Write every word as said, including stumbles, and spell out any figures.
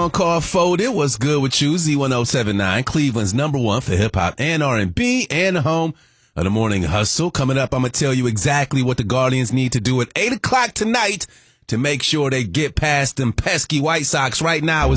song called Folded. What's good with you? Z ten seventy-nine, Cleveland's number one for hip-hop and R and B, and home of the Morning Hustle. Coming up, I'm going to tell you exactly what the Guardians need to do at eight o'clock tonight to make sure they get past them pesky White Sox. Right now,